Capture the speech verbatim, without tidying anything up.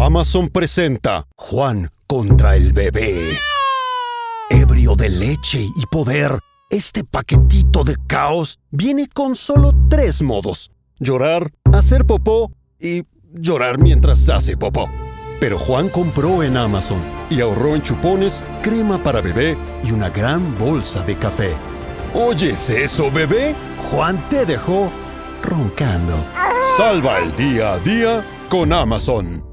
Amazon presenta Juan contra el bebé. Ebrio de leche y poder, este paquetito de caos viene con solo tres modos: llorar, hacer popó y llorar mientras hace popó. Pero Juan compró en Amazon y ahorró en chupones, crema para bebé y una gran bolsa de café. ¿Oyes eso, bebé? Juan te dejó roncando. Salva el día a día con Amazon.